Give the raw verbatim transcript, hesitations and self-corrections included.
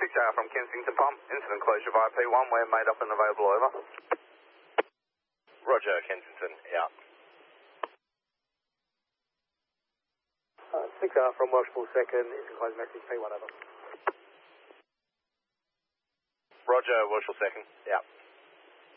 six R from Kensington Pump. Incident closure via P one. We're made up and available, over. Roger, Kensington, out. Uh, six R from Welshpool second, incident closure message P one, over. Roger, Welshpool second, out.